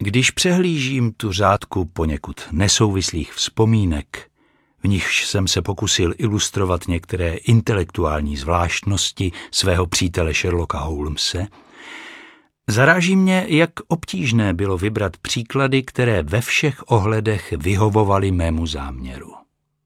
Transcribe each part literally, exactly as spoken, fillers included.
Když přehlížím tu řádku poněkud nesouvislých vzpomínek, v nichž jsem se pokusil ilustrovat některé intelektuální zvláštnosti svého přítele Sherlocka Holmese, zaráží mě, jak obtížné bylo vybrat příklady, které ve všech ohledech vyhovovaly mému záměru.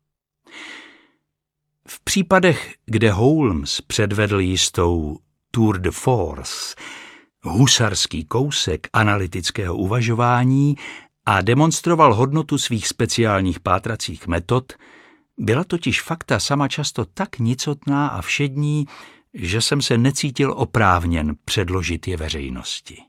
V případech, kde Holmes předvedl jistou tour de force, husarský kousek analytického uvažování a demonstroval hodnotu svých speciálních pátracích metod, byla totiž fakta sama často tak nicotná a všední, že jsem se necítil oprávněn předložit je veřejnosti.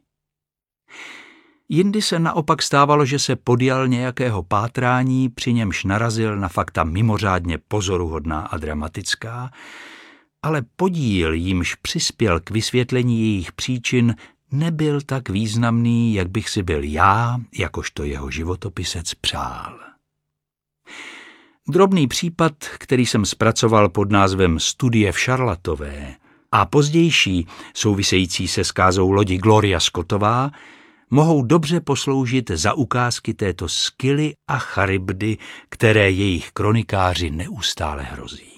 Jindy se naopak stávalo, že se podjal nějakého pátrání, při němž narazil na fakta mimořádně pozoruhodná a dramatická, ale podíl, jímž přispěl k vysvětlení jejich příčin, nebyl tak významný, jak bych si byl já, jakožto jeho životopisec, přál. Drobný případ, který jsem zpracoval pod názvem Studie v Šarlatové a pozdější, související se skázou lodi Gloria Scottová, mohou dobře posloužit za ukázky této Scyly a Charybdy, které jejich kronikáři neustále hrozí.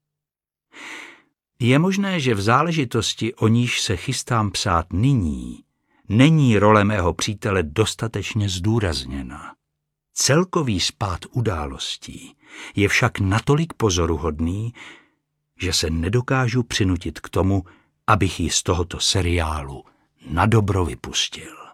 Je možné, že v záležitosti, o níž se chystám psát nyní, není role mého přítele dostatečně zdůrazněna. Celkový spád událostí je však natolik pozoruhodný, že se nedokážu přinutit k tomu, abych ji z tohoto seriálu nadobro vypustil.